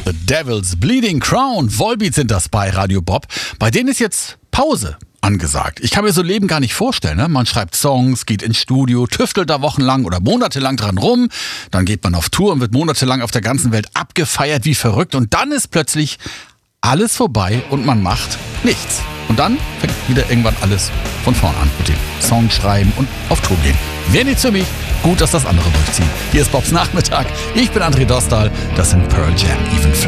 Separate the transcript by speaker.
Speaker 1: The Devil's Bleeding Crown. Volbeat sind das bei Radio Bob. Bei denen ist jetzt Pause angesagt. Ich kann mir so Leben gar nicht vorstellen. Ne? Man schreibt Songs, geht ins Studio, tüftelt da wochenlang oder monatelang dran rum. Dann geht man auf Tour und wird monatelang auf der ganzen Welt abgefeiert wie verrückt. Und dann ist plötzlich alles vorbei und man macht nichts. Und dann fängt wieder irgendwann alles von vorn an mit dem Song schreiben und auf Tour gehen. Wäre nichts für mich. Gut, dass das andere durchziehen. Hier ist Bobs Nachmittag. Ich bin André Dostal. Das sind Pearl Jam, Even Flow.